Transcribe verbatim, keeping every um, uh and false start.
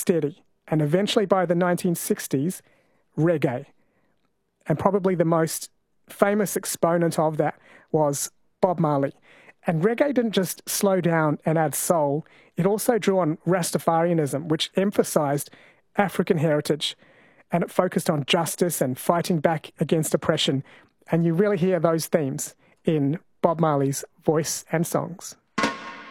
rocksteady, and eventually by the nineteen sixties, reggae. And probably the most famous exponent of that was Bob Marley. And reggae didn't just slow down and add soul, it also drew on Rastafarianism, which emphasized African heritage, and it focused on justice and fighting back against oppression. And you really hear those themes in Bob Marley's voice and songs.